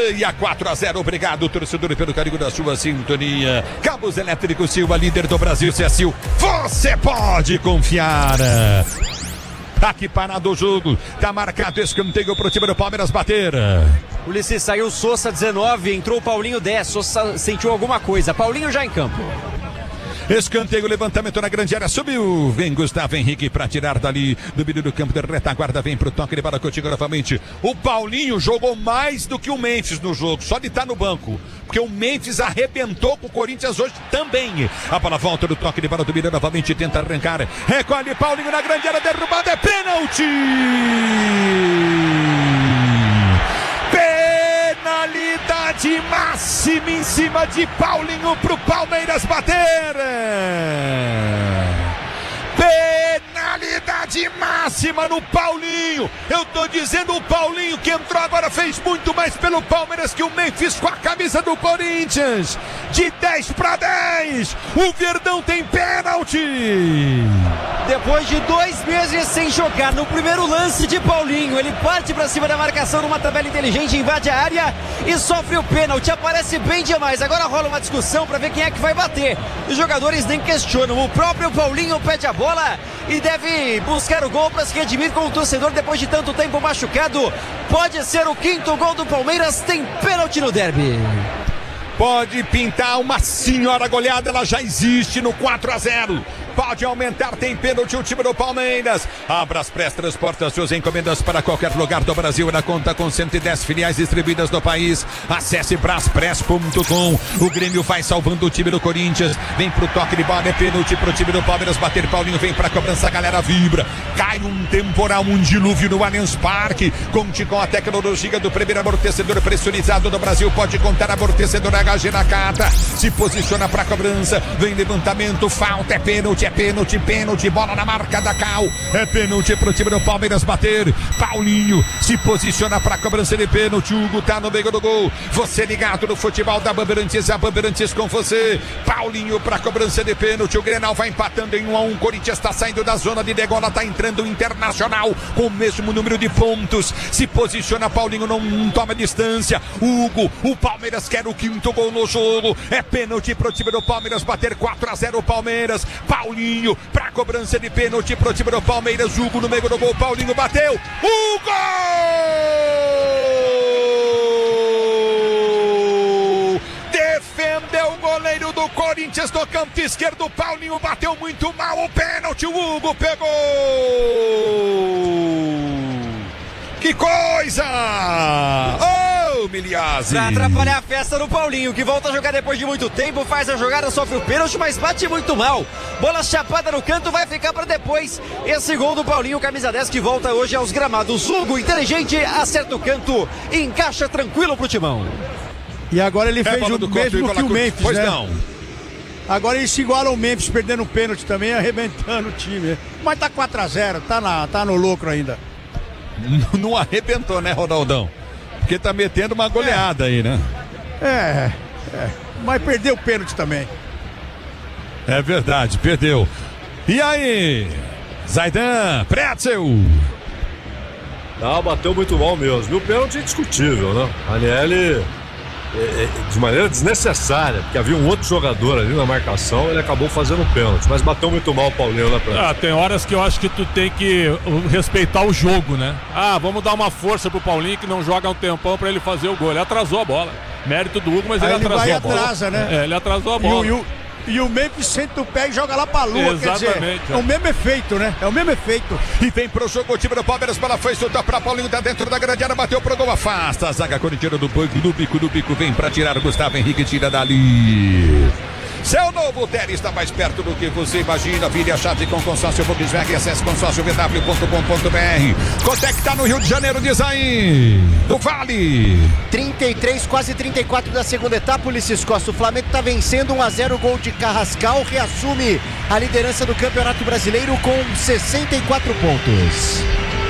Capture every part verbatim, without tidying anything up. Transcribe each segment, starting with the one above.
ganha quatro a zero. Obrigado, torcedor, pelo carinho da sua sintonia. Cabos Elétricos Silva, líder do Brasil, C S I. Você pode confiar. Aqui parado o jogo, tá marcado escanteio pro time do Palmeiras bater. Ulisses, saiu Sousa dezenove, entrou o Paulinho dez. Sousa sentiu alguma coisa. Paulinho já em campo. Escanteio, levantamento na grande área, subiu, vem Gustavo Henrique para tirar dali do meio do campo de retaguarda, vem pro toque de bola contigo novamente. O Paulinho jogou mais do que o Memphis no jogo, só de estar no banco, porque o Memphis arrebentou com o Corinthians hoje também. A bola volta do toque de bola do Miranda, novamente tenta arrancar, recolhe Paulinho na grande área, derrubada, é pênalti! Penalidade máxima em cima de Paulinho pro Palmeiras bater. Penalidade máxima no Paulinho. Eu tô dizendo, o Paulinho que entrou agora fez muito mais pelo Palmeiras que o Memphis com a camisa do Corinthians. De dez para dez, o Verdão tem pênalti. Depois de dois meses sem jogar, no primeiro lance de Paulinho, ele parte para cima da marcação numa tabela inteligente, invade a área e sofre o pênalti. Aparece bem demais. Agora rola uma discussão para ver quem é que vai bater. Os jogadores nem questionam. O próprio Paulinho pede a bola e deve buscar o gol para se redimir com o torcedor depois de tanto tempo machucado. Pode ser o quinto gol do Palmeiras. Tem pênalti no derby. Pode pintar uma senhora goleada, ela já existe no quatro a zero. Pode aumentar, tem pênalti o time do Palmeiras. Abraspress transporta suas encomendas para qualquer lugar do Brasil na conta com cento e dez filiais distribuídas no país. Acesse braspress ponto com. O Grêmio vai salvando o time do Corinthians. Vem pro toque de bola, é pênalti pro time do Palmeiras bater. Paulinho vem pra cobrança, a galera vibra. Cai um temporal, um dilúvio no Allianz Parque. Conte com a tecnologia do primeiro amortecedor pressurizado do Brasil. Pode contar amortecedor H G na carta. Se posiciona pra cobrança. Vem levantamento, falta, é pênalti. É pênalti, pênalti, bola na marca da Cal. É pênalti pro time do Palmeiras bater. Paulinho se posiciona pra cobrança de pênalti. Hugo tá no meio do gol. Você ligado no futebol da Bandeirantes, a Bandeirantes com você. Paulinho pra cobrança de pênalti. O Grenal vai empatando em um a um. Corinthians tá saindo da zona de degola, tá entrando o Internacional com o mesmo número de pontos. Se posiciona, Paulinho não, não toma distância. Hugo, o Palmeiras quer o quinto gol no jogo. É pênalti pro time do Palmeiras bater. Quatro a zero Palmeiras. Paulinho pra cobrança de pênalti pro time do Palmeiras. Hugo no meio do gol, Paulinho bateu. Hugo! Defendeu o goleiro do Corinthians no canto esquerdo. Paulinho bateu muito mal o pênalti. O Hugo pegou. Que coisa! Oh, Miliazzi! Pra atrapalhar a festa do Paulinho, que volta a jogar depois de muito tempo, faz a jogada, sofre o pênalti, mas bate muito mal. Bola chapada no canto, vai ficar pra depois. Esse gol do Paulinho, camisa dez, que volta hoje aos gramados. Hugo, inteligente, acerta o canto, encaixa tranquilo pro Timão. E agora ele fez é, o mesmo que o Memphis, pois né? não. Agora ele se iguala ao Memphis, perdendo o pênalti também, arrebentando o time. Mas tá quatro a zero, tá, na, tá no lucro ainda. Não arrebentou, né, Ronaldão? Porque tá metendo uma goleada é. aí, né? É, é, mas perdeu o pênalti também. É verdade, perdeu. E aí, Zaidan, Pretzel? Não, bateu muito mal mesmo. E o pênalti é indiscutível, né? Aniele, é, é, de maneira desnecessária, porque havia um outro jogador ali na marcação, ele acabou fazendo um pênalti, mas bateu muito mal o Paulinho na frente. Ah, tem horas que eu acho que tu tem que respeitar o jogo, né? Ah, vamos dar uma força pro Paulinho que não joga há um tempão pra ele fazer o gol. Ele atrasou a bola. Mérito do Hugo, mas Aí ele, ele atrasou vai a bola. Atrasa, né? É, ele atrasou a bola. E o, e o Memphis senta o pé e joga lá pra lua. Exatamente. Quer dizer, é o mesmo efeito, né? É o mesmo efeito. E vem pro jogo o time do Palmeiras, bola foi solta pra Paulinho, tá dentro da grande área, bateu pro gol, afasta a zaga corintiana do banco, do bico, do bico, vem pra tirar o Gustavo Henrique, tira dali. Seu novo Ter está mais perto do que você imagina. Vire a chave com consórcio Volkswagen. Acesse consórcio v w ponto com ponto b r. Cotec está no Rio de Janeiro, diz aí. Do Vale. trinta e três, quase trinta e quatro da segunda etapa, Ulisses Costa. O Flamengo está vencendo um a zero, gol de Carrascal. Reassume a liderança do Campeonato Brasileiro com sessenta e quatro pontos.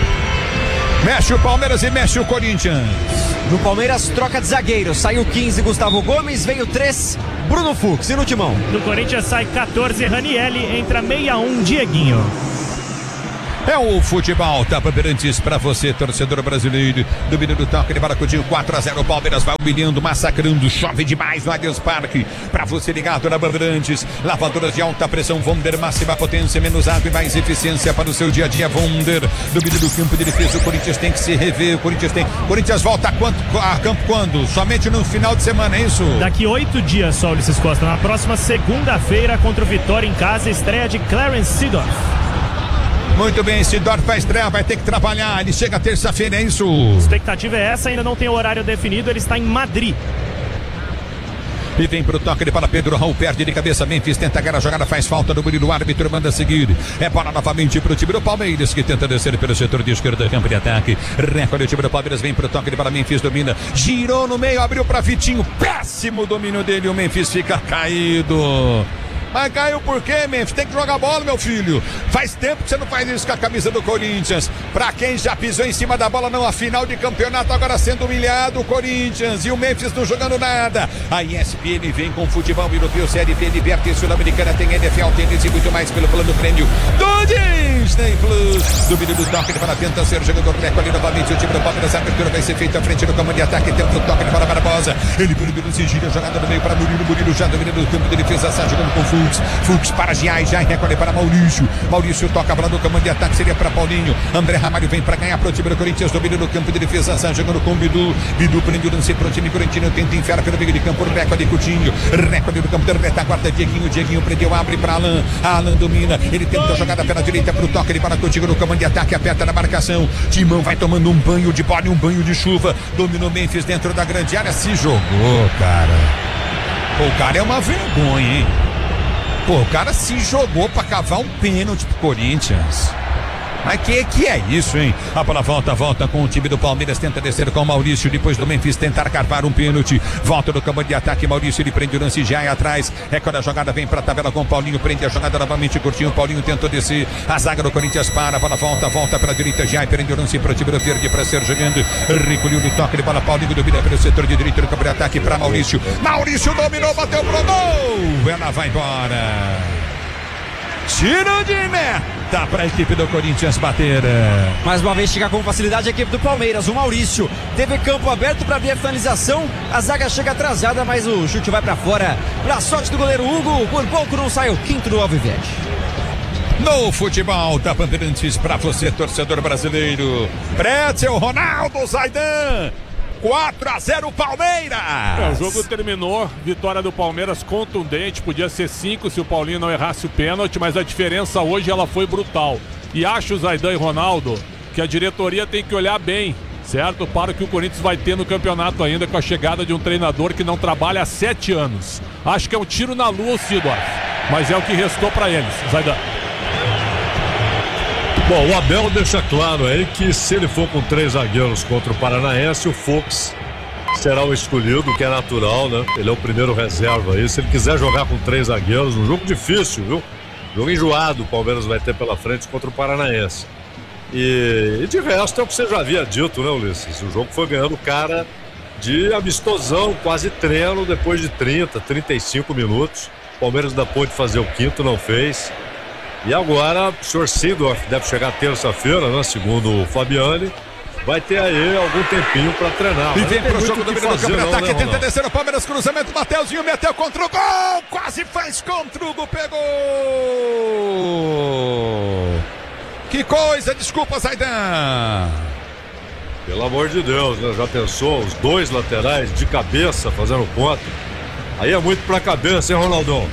Mexe o Palmeiras e mexe o Corinthians. No Palmeiras, troca de zagueiro. Saiu quinze, Gustavo Gomes. Veio três, Bruno Fux. E no Timão? Do Corinthians sai quatorze, Ranielli. Entra sessenta e um, Dieguinho. É o futebol da Bandeirantes pra você, torcedor brasileiro. Domínio do toque de Maracudinho, quatro a zero. Palmeiras vai humilhando, massacrando. Chove demais no Allianz Parque. Pra você ligado na Bandeirantes. Lavadoras de alta pressão Wonder, máxima potência, menos água e mais eficiência para o seu dia a dia. Wonder. Domínio do campo de defesa. O Corinthians tem que se rever. O Corinthians tem. O Corinthians volta a, quanto, a campo quando? Somente no final de semana, é isso? Daqui oito dias só, Ulisses Costa. Na próxima segunda-feira, contra o Vitória em casa, estreia de Clarence Seedorf. Muito bem, Seedorf vai estrear, vai ter que trabalhar. Ele chega terça-feira, é isso? A expectativa é essa, ainda não tem o horário definido. Ele está em Madrid. E vem pro toque de bola, Pedro Raul perde de cabeça, Memphis tenta ganhar a jogada, faz falta no Murilo, o árbitro manda seguir. É bola novamente pro time do Palmeiras, que tenta descer pelo setor de esquerda, campo de ataque. Recolhe o time do Palmeiras, vem pro toque de bola, Memphis domina, girou no meio, abriu pra Vitinho, péssimo domínio dele, o Memphis fica caído. Mas caiu por quê, Memphis? Tem que jogar bola, meu filho. Faz tempo que você não faz isso com a camisa do Corinthians. Pra quem já pisou em cima da bola, não, a final de campeonato agora sendo humilhado, o Corinthians e o Memphis não jogando nada. A E S P N vem com futebol europeu, Série B, Liberta e Sul-Americana, tem N F L, tênis e muito mais pelo plano prêmio do Disney Plus. Domínio do toque de bola, tenta ser jogador, recolhe novamente o time do Palmeiras, a abertura vai ser feita à frente do comando de ataque, tenta o toque de bola, Barbosa. Ele primeiro se gira, jogada no meio para Murilo, Murilo já dominando o campo de defesa, está jogando com Fux. Fux para Giai, já recolhe para Maurício. Maurício toca a bola no comando de ataque, seria para Paulinho. André Ramalho vem para ganhar para o time do Corinthians, domínio no campo de defesa, está jogando com Bidu. Bidu prende o lance para o time corinthians, tenta enfiar pelo meio de campo, recorde Coutinho. Recorde no campo da retaguarda, Dieguinho. Dieguinho prendeu, abre para Alan. Alan domina, ele tenta a jogada pela direita para o toque, ele para Coutinho no comando de ataque, aperta na marcação. Timão vai tomando um banho de bola e um banho de chuva. Dominou Memphis dentro da grande área, se jogou, cara. O cara é uma vergonha, hein? Pô, o cara se jogou pra cavar um pênalti pro Corinthians. Mas que que é isso, hein? A bola volta, volta com o time do Palmeiras, tenta descer com o Maurício, depois do Memphis tentar carvar um pênalti, volta no campo de ataque, Maurício, ele prende o lance, já é atrás, recolhe a jogada, vem pra tabela com o Paulinho, prende a jogada novamente, curtinho, Paulinho tentou descer, a zaga do Corinthians para, a bola volta, volta pela direita, já prende o lance pro time do Verde pra ser jogando, recolheu no toque de bola, Paulinho domina pelo setor de direita no campo de ataque pra Maurício, Maurício dominou, bateu pro gol, ela vai embora. Tiro de meta para a equipe do Corinthians bater. Mais uma vez chega com facilidade a equipe do Palmeiras. O Maurício teve campo aberto para ver a finalização. A zaga chega atrasada, mas o chute vai para fora. Pra sorte do goleiro Hugo, por pouco não sai o quinto do Alviverde. No futebol da Bandeirantes para você, torcedor brasileiro. Pretzel, Ronaldo, Zaidan. quatro a zero Palmeiras. É, o jogo terminou, vitória do Palmeiras contundente, podia ser cinco se o Paulinho não errasse o pênalti, mas a diferença hoje ela foi brutal. E acho, Zaidan e Ronaldo, que a diretoria tem que olhar bem, certo? Para o que o Corinthians vai ter no campeonato ainda com a chegada de um treinador que não trabalha há sete anos. Acho que é um tiro na lua o Seedorf, mas é o que restou para eles, Zaidan. Bom, o Abel deixa claro aí que se ele for com três zagueiros contra o Paranaense, o Fux será o escolhido, que é natural, né? Ele é o primeiro reserva aí. Se ele quiser jogar com três zagueiros, um jogo difícil, viu? Jogo enjoado o Palmeiras vai ter pela frente contra o Paranaense. E, e de resto é o que você já havia dito, né, Ulisses? O jogo foi ganhando cara de amistosão, quase treino, depois de trinta, trinta e cinco minutos. O Palmeiras ainda pôde fazer o quinto, não fez. E agora, o senhor Seedorf deve chegar terça-feira, né? Segundo o Fabiani. Vai ter aí algum tempinho pra treinar. E vem pro jogo do fazer, campo de não, ataque, né, tenta descer o Palmeiras, cruzamento, Mateuzinho meteu contra o gol, quase faz contra o Hugo, pegou! Que coisa, desculpa, Zaidan! Pelo amor de Deus, né? Já pensou? Os dois laterais de cabeça fazendo conta. Aí é muito pra cabeça, hein, Ronaldão?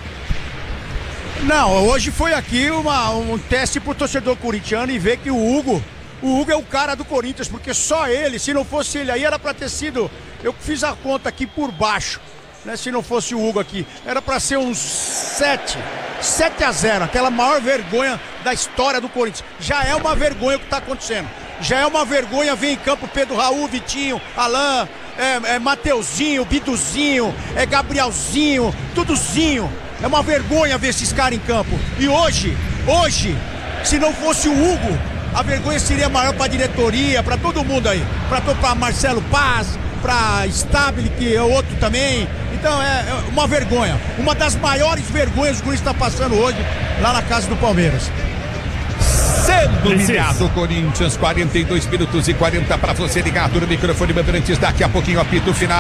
Não, hoje foi aqui uma, um teste pro torcedor corintiano e ver que o Hugo, o Hugo é o cara do Corinthians, porque só ele, se não fosse ele aí, era pra ter sido, eu fiz a conta aqui por baixo, né? Se não fosse o Hugo aqui, era pra ser uns sete, sete a zero, aquela maior vergonha da história do Corinthians. Já é uma vergonha o que tá acontecendo. Já é uma vergonha ver em campo Pedro Raul, Vitinho, Alain, é, é Mateuzinho, Biduzinho, é Gabrielzinho, tudozinho. É uma vergonha ver esses caras em campo. E hoje, hoje, se não fosse o Hugo, a vergonha seria maior para a diretoria, para todo mundo aí. Para Marcelo Paz, para Stabile, que é outro também. Então é, é uma vergonha. Uma das maiores vergonhas que o Corinthians está passando hoje lá na casa do Palmeiras. Seis Sendo humilhado o Corinthians, quarenta e dois minutos e quarenta para você ligado no microfone Bandeirantes. Daqui a pouquinho apito final.